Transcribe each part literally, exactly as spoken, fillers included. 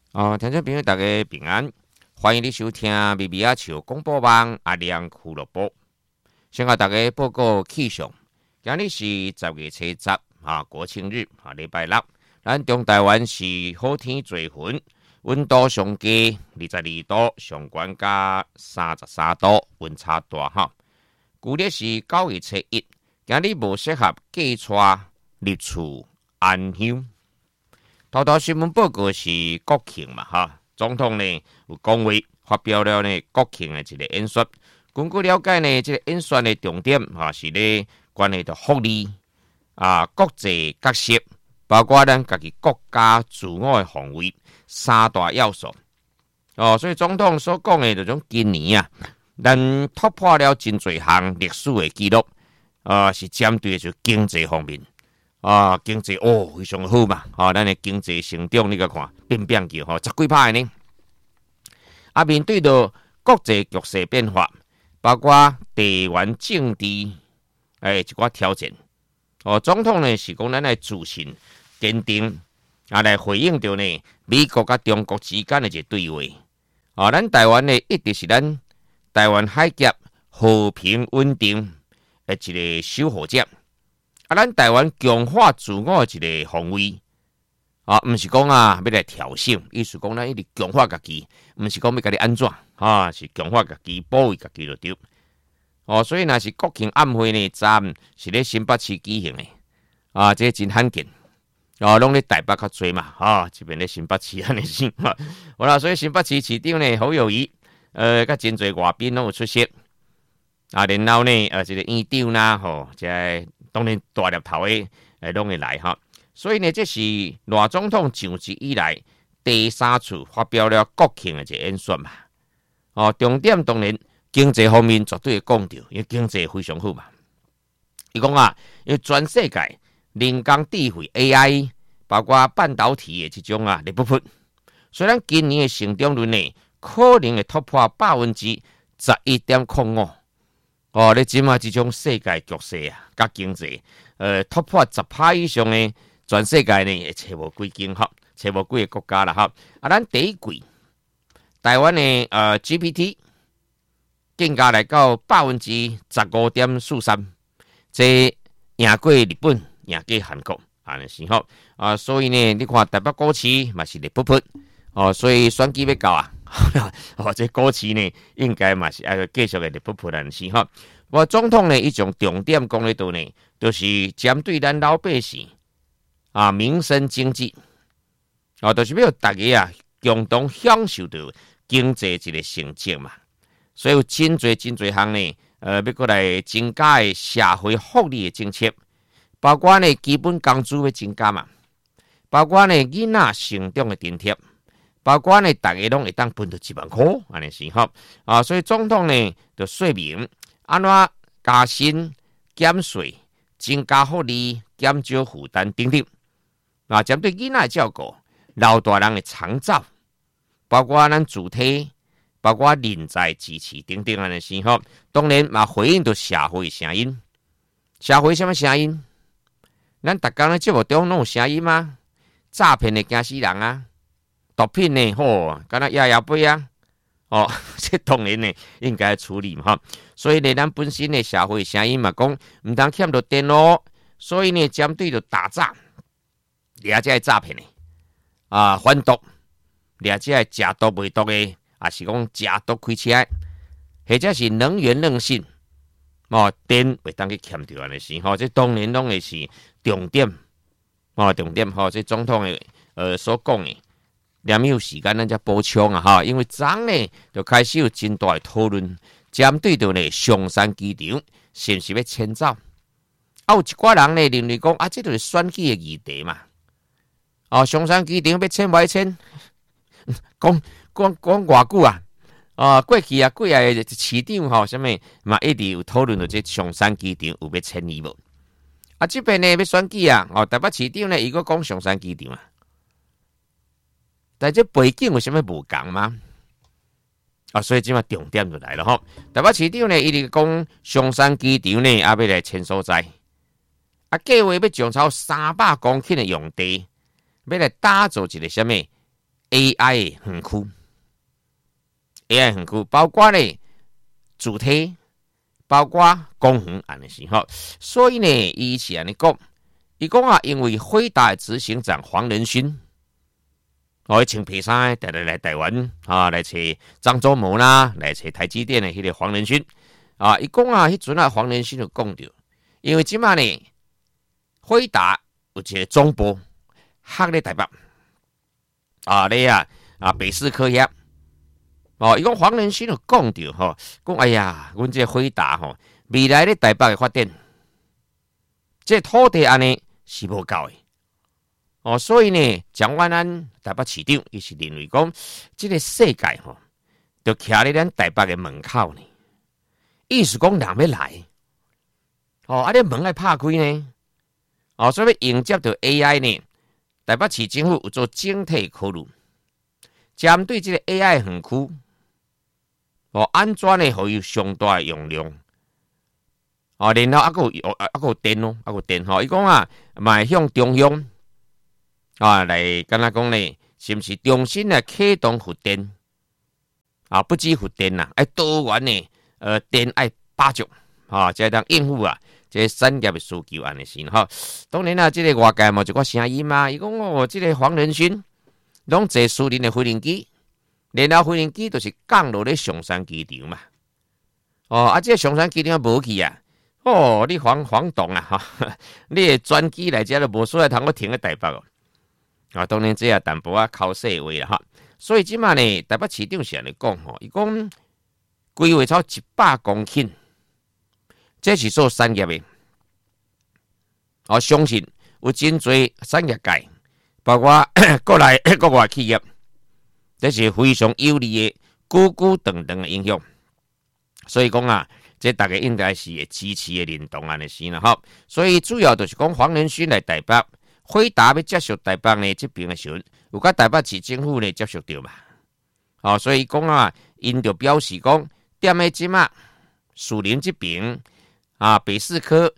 哦，听众朋友大家平安，欢迎你收听微微仔笑广播网阿亮俱乐部。先甲大家报告气象，今日是十月初十啊，国庆日啊，礼拜六。咱中台湾是好天多云，温度上低二十二度，上悬加三十三度，温差大哈。旧历是九月初一，今日无适合寄出入厝安乡。头头新闻报告是国庆嘛哈，总统呢有讲话发表了呢国庆的一个演说。根据了解呢，这个演说的重点哈是咧关系到福利啊、国际角色，包括咱家己国家自我的防卫三大要素。哦，所以总统所讲的这种今年啊，咱突破了真侪项历史的记录，啊是针对就经济方面。啊，经济哦非常好嘛，啊，咱的经济成长你个看变变叫吼十几趴呢。啊，面对到国际局势变化，包括地缘政治诶一寡挑战，哦，总统呢是讲咱来自信坚定啊来回应到呢美国甲中国之间的一个对话。啊，咱台湾呢一直是咱台湾海峡和平稳定的一个守护者。啊，咱台湾强化自我一个防卫啊，毋是讲啊要来挑衅，意思讲咱一直强化家己，毋是讲要家己安怎啊，是强化家己，保卫家己就对。哦，所以若是国庆暗会呢，站是咧新北市举行的啊，这真罕见啊，拢咧台北较侪嘛啊，这边咧新北市安尼先哈。好啦，所以新北市市长呢侯友宜，呃，甲真侪外宾拢有出席啊，然后呢，呃，这个院长啦，吼，即个。当然，大粒头的诶，拢会来哈。所以呢，这是赖总统上任以来第三次发表了国庆的一个演说嘛。哦，重点当然经济方面绝对会讲到，因为经济非常好嘛。伊讲啊，因为全世界人工智慧 A I， 包括半导体的这种啊，热不噗。虽然今年的成长率呢，可能会突破百分之十一点零五。哦，你即马即种世界局势啊，甲经济，呃，突破十趴以上呢，全世界呢会找无几间哈，找无几个国家啦哈。啊，咱第一季台湾的呃 G P T 增加来到百分之十五点四三，这赢过日本，赢过韩国，安尼是吼啊。所以呢，你看台北股市嘛是热噗噗哦，所以选举要到啊。哦，这股市呢，应该嘛是要继续的热噗噗人士哈。我总统呢，一种重点讲咧度呢，就是针对咱老百姓啊民生经济，哦，就是要大家啊共同享受到经济一个成绩嘛。所以有真侪真侪项呢，呃，要过来增加的社会福利的政策，包括呢基本工资要增加嘛，包括呢囡仔成长的津贴。包括呢，大家拢会当分到一万块，安尼是吼啊，所以总统呢就说明安怎加薪、减税、增加福利、减少负担等等啊，针对囡仔照顾、老大人的长照，包括咱主体，包括人才支持等等安尼是吼。当然嘛，回应到社会声音，社会什么声音？咱逐工咧节目中拢有声音吗？诈骗的惊死人啊！毒品呢，吼，敢若压压杯啊，哦，这当然呢应该处理嘛哈。所以呢，咱本身的社会声音嘛，讲唔通欠到电咯。所以呢，针对着打诈，了解诈骗的啊，贩毒，了解假毒卖毒的，也是讲假毒开车，或者是能源任性，哦，电袂当去欠掉安尼是吼。这当然拢会是重点，哦，重点吼，这总统的呃所讲的。两有时间咱才补充啊哈，因为昨呢就开始有真大的讨论，针对到呢松山机场是不是要迁走？啊，有一寡人呢认为讲啊，这就是选举的议题嘛。哦，松山机场要迁不迁？讲讲讲偌久啊？啊，过去啊，几个市长吼，什么嘛一直有讨论到这松山机场有要迁移无？啊，这边呢要选举啊，哦，台北市长呢伊个讲松山机场啊。但这背景有啥物无共吗？啊，所以即嘛重点就来了吼。台北市长呢，伊直讲松山机场呢，也要来迁所在。啊，计划要种超三百公顷的用地，要来打造一个啥物 A I 的园区 ，A I 园区包括咧主体，包括公园安尼是吼。所以呢，伊是安尼讲，伊讲啊，因为辉达的执行长黄仁勋。我穿皮衫，带来来台湾啊，来找张忠谋啦，来找台积电的迄个黄仁勋啊。伊讲啊，迄阵啊，黄仁勋就讲着，因为即马呢，辉达有一个总部设咧台北啊，咧啊啊北市科遐哦。伊讲黄仁勋就讲着吼，讲哎呀，阮这辉达吼，未来咧台北的发展，这土地安尼是无够的。哦，所以呢，蒋万安台北市长，伊是认为讲，这个世界吼，就徛咧咱台北的门口呢。意思讲人要来，哦，啊，你门爱拍开呢，哦，所以要迎接到 A I 呢，台北市政府有做整体考虑，针对这个 A I 园区，哦，安怎呢，互有上大的容量，哦，然后啊个有啊个有电哦，啊个电吼，伊讲啊，迈向中央。啊，来跟他讲呢，是不是重新来启动核电？啊，不止核电呐，爱多元呢，呃，电爱八足，啊，才当应付啊，这产业的需求安尼是哈。当然啦，这个外界嘛一个声音嘛，伊讲哦，这个黄仁勋拢坐私人的飞行机，然后飞行机就是降落咧上山机场嘛。哦，啊，这个上山机场无去啊，哦，你黄黄董啊，哈，你的专机来遮都无所谓，通我停喺台北哦。啊，当然这也淡薄啊口说话啦哈，所以即马呢，台北市长是安尼讲吼，伊讲规划超一百公顷，这是做产业的，我相信有真侪产业界，包括国内国外企业，这是非常有利的，久久长长的影响。所以讲啊，这大家应该是会支持的认同安尼是啦哈。所以主要就是讲黄仁勋来台北。辉达要接受台北呢这边的时候，有甲台北市政府呢接受到嘛？哦，所以讲啊，因就表示讲，踮喺即马树林这边啊，北市科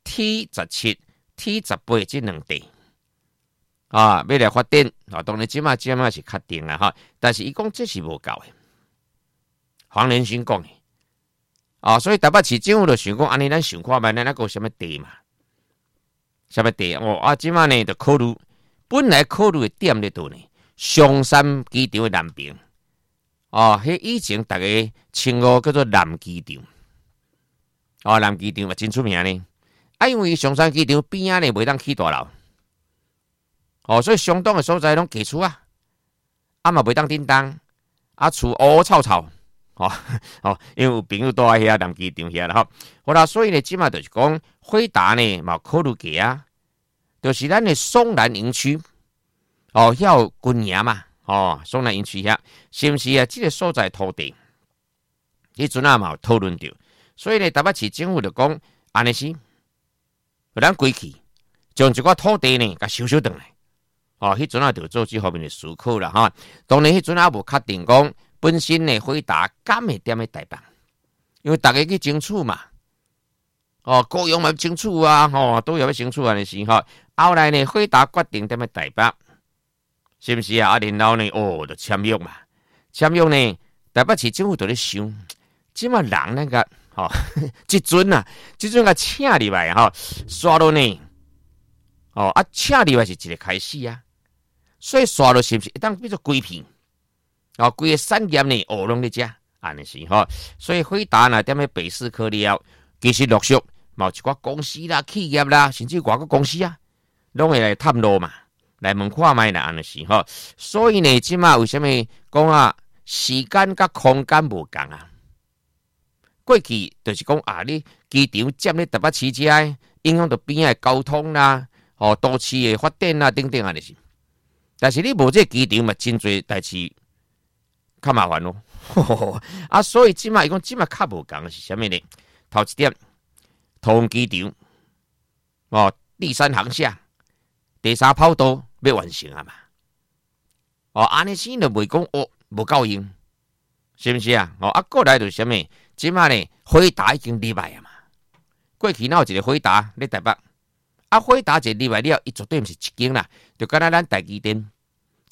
T 十七、T 十八这两地啊，要来发展啊，当然即马即马是确定啦哈，但是伊讲这是无够的。黄仁勋讲的啊，所以台北市政府就想讲，安尼咱想看觅，咱那个有什么地嘛？什么地哦啊？即马呢，就考虑本来考虑的点咧度呢，松山机场的南边哦，迄以前大家称呼叫做南机场哦，南机场嘛真出名呢。啊，因为松山机场边仔呢，袂当起大楼哦，所以相当的所在拢基厝啊，啊嘛袂当叮当，啊厝乌乌臭臭哦哦，因为有朋友住喺遐南机场遐啦吼。好啦，所以呢，即马就是讲。辉达呢，嘛考虑过啊，就是咱的松南营区，哦，遐有军营嘛，哦，松南营区遐，是毋是啊？这个所在土地，迄阵啊嘛有讨论到，所以呢，台北市政府就讲，安尼是，咱归去，将一寡土地呢，甲收收转来，哦，迄阵啊就做这方面的思考啦，哈。当然，迄阵啊无确定讲，本身呢辉达敢会踮喺台北，因为大家去争取嘛。哦，高雄嘛清楚啊，吼、哦，都有要清楚啊，的时候，后来呢，辉达决定踮喺台北，是不是啊？啊，然后呢，哦，就签约嘛，签约呢，台北市政府就咧想，即嘛人那个，吼、哦，即阵啊，即阵个请入来吼，刷到呢，哦，啊，请入来是一个开始啊，所以刷到是不是一当变做规片，哦，规个产业呢，哦，拢咧遮，安尼是吼，所以辉达呢，踮喺北市科了。其实陆续某一寡公司啦、企业啦，甚至外国公司啊，拢会来探路嘛，来问看卖啦，安尼是吼。所以呢，即马为什么讲啊，时间甲空间无共啊？过去就是讲啊，你机场占咧台北市遮，影响到边仔交通啦、哦都市的发展啦等等安尼是。但是你无这机场嘛，真侪代志较麻烦咯。啊，所以即马伊讲即马较无共是啥物呢？头一点，桃园机场哦，第三航厦、第三跑道要完成啊嘛。哦，安尼先就袂讲哦，无够用，是不是啊？哦，啊，过来就是啥物？即马呢，辉达已经入来啊嘛。过去哪有一个辉达咧台北？啊，辉达一入来了，伊绝对毋是一间啦，就敢若咱台积电，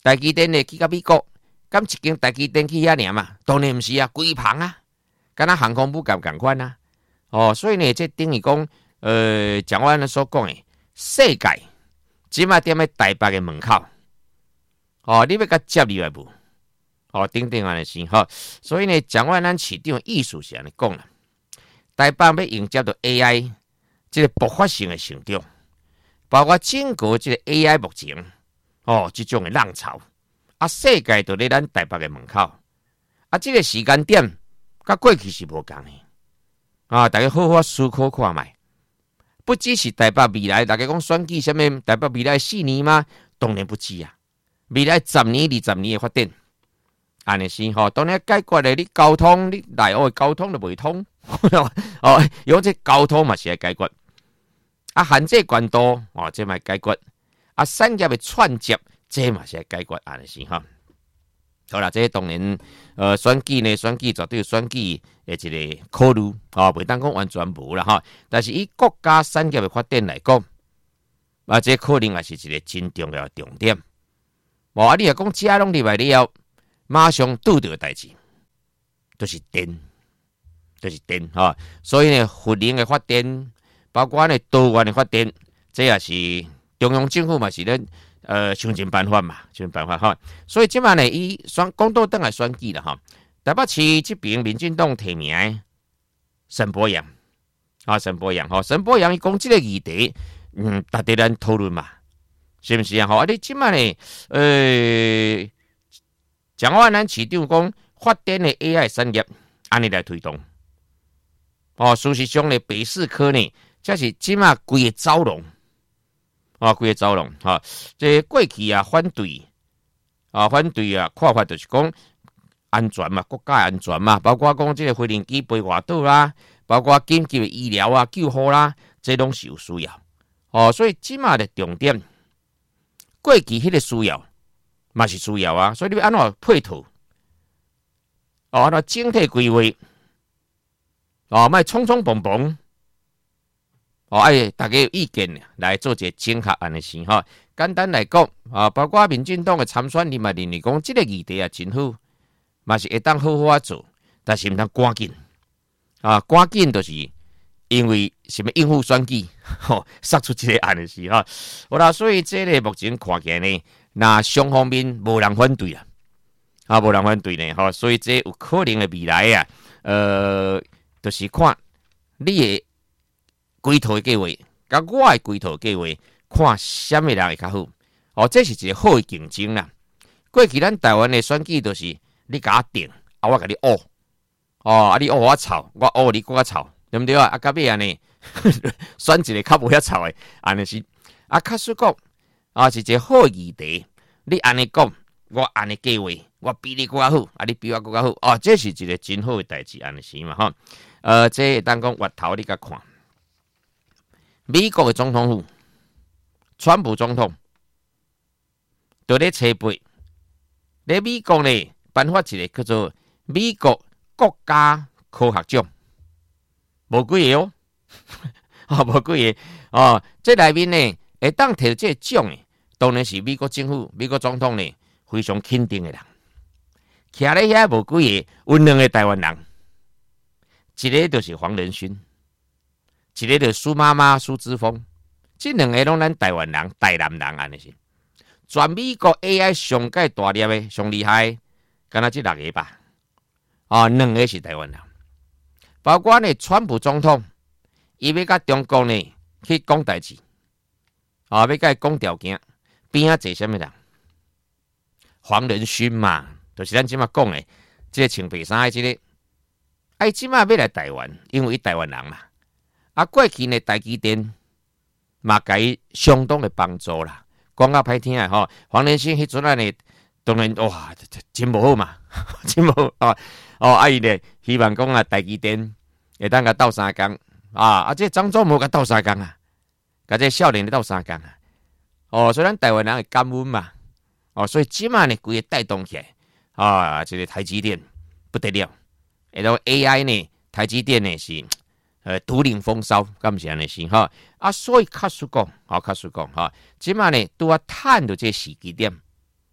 台积电呢去到美国，咁一间台积电去遐尔嘛？当然唔是啊，规旁啊，跟那航空母舰同款啊。哦，所以呢，这等于讲，呃，蒋万安所讲的，世界即马踮喺台北嘅门口，哦，你要甲接入来无？哦，等等安尼先吼。所以呢，蒋万安市长意思是安尼讲啦，台北要迎接到 A I 这个爆发性的成长，包括整个这个 A I 目前哦，这种的浪潮，啊，世界都在咱台北嘅门口，啊，这个时间点，甲过去是无共的。啊！大家好好思考看卖，不只是台北未来，大家讲选举什么？台北未来四年吗？当然不止啊！未来十年、二十年的发展，安尼先吼。当然解决了你交通，你内澳的交通就袂通哦。用这交通嘛是来解决，啊，限制管道哦，这嘛解决，啊，产业的串接，这嘛是来解决，安尼先吼。好啦，这当然，呃，选举呢，选举绝对有选举的一个考虑，哦，袂当讲完全无啦哈。但是以国家产业的发展来讲，啊，这可能也是一个真重要的重点。无啊，你若讲加拢入来了，马上拄到代志，就是电，就是电哈。所以呢，核能的发展，包括呢多元的发展，这也是中央政府嘛是咧。呃，想尽办法嘛，想尽办法哈。所以即摆呢，以选公道党来选举啦哈。台北市这边民进党提名沈伯阳啊，沈伯阳哈，沈伯阳伊讲这个议题，嗯，大家咱讨论嘛，是不是啊？哈，啊，你即摆呢，呃，蒋万安市长讲发展的 A I 产业，安尼来推动。哦，事实上呢，北市科呢，这是即摆规个走廊。啊，规个走廊，哈、啊，这过去啊反对，啊反对啊，看法就是讲安全嘛，国家安全嘛，包括讲这个飞行机飞外岛啦，包括紧急的医疗啊、救护啦，这拢是有需要。哦，所以即马的重点，过去迄个需要嘛是需要啊，所以你要安怎配套？哦，安怎整体规划？哦，莫匆匆忙忙。哦，哎，大家有意见来做一个整合安尼先哈。简单来讲，啊，包括民进党的参选人嘛，认为讲这个议题啊真好，嘛是会当好好啊做，但是唔通赶紧啊，赶紧就是因为什么应付选举，吼，杀出这个案的事哈。好啦，所以这个目前看起来呢，那双方面无人反对啊，啊，无人反对呢，哈，所以这有可能的未来啊，呃，就是看你的。规套的计划，甲我的规套计划，看什么人会较好。哦，这是一个好的竞争啦。过去咱台湾的选举就是你甲我定，啊我甲你恶，哦啊你恶我吵，我恶你我吵，对不对啊？啊到尾安尼选一个较无遐吵的，安尼是啊，确实讲啊是一个好议题。你安尼讲，我安尼计划，我比你更较好，啊你比我更较好，哦，这是一个真好的代志，安尼是嘛哈？呃，这当讲月头你甲看。美国的总统府，川普总统，就咧车背，咧美国呢颁发一个叫做美国国家科学奖，无几个哦，哦无几个哦，这内面呢会当摕到这个奖的，当然是美国政府、美国总统呢非常肯定的人。徛咧遐无几个，有两个台湾人，一个就是黄仁勋。一个就是苏妈妈、苏之峰，这两个拢咱台湾人、台南人安尼是。全美国 A I 上界大粒的、上厉害，敢若这六个吧？哦，两个是台湾人，包括呢，川普总统，伊要甲中国呢去讲代志，啊、哦，要甲伊讲条件，边啊坐什么人？黄仁勋嘛，就是咱即马讲的，这个穿白衫的这个，哎，即马要来台湾，因为伊台湾人嘛。啊，过去呢，台积电嘛，给伊相当的帮助啦。讲较歹听诶吼，黄仁勋迄阵啊呢，当然哇，真无好嘛，真无好哦哦，啊伊呢，希望讲啊，台积电会当甲斗三工啊，啊，这张忠谋甲斗三工啊，甲这少年咧斗三工啊。哦，所以咱台湾人会感恩嘛，哦，所以即马呢，规个带动起来啊，这个台积电不得了，然后 A I 呢，台积电呢是。呃，独领风骚，咁是安尼先哈啊，所以确实讲，好确实讲哈，即马呢都要探到这时机点，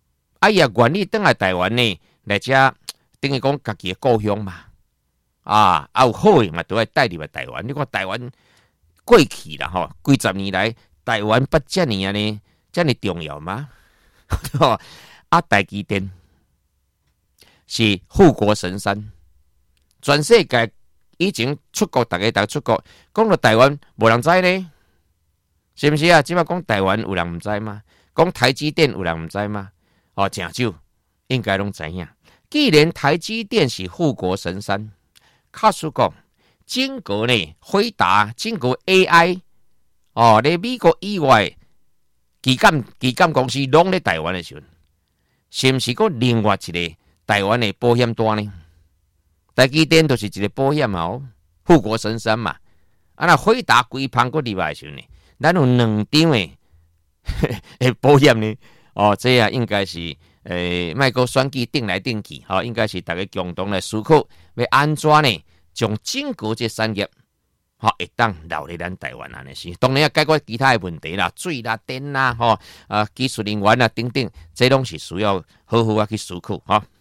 啊，伊也愿意倒来台湾呢，来遮等于讲家己的故乡嘛。啊，啊有好的嘛，都要带入来台湾。你看台湾过去啦吼，几十年来，台湾不遮尔安尼，遮尔重要吗？啊，台积电是护国神山，全世界以前出国，大家大出国，讲到台湾，无人知呢，是不是啊？即摆讲台湾有人唔知吗？讲台积电有人唔知吗？哦，正少，应该拢知影。既然台积电是护国神山，卡叔讲，整个呢，辉达、整个 A I， 哦，咧美国以外，基金基金公司拢咧台湾的时候，是不是个另外一个台湾的保险单呢？台积电就是一个保险嘛，哦，护国神山嘛。啊，那辉达规盘个入来的时候呢，咱有两张的诶保险呢。哦，这啊应该是诶，卖个选举定来定去，吼、哦，应该是大家共同来思考，要安怎呢？将整个这产业，吼、哦，会当留伫咱台湾安尼是。当然要解决其他的问题啦，水啦、电啦，吼、哦，啊，技术人员啦等等，这拢是需要好好啊去思考，吼、哦。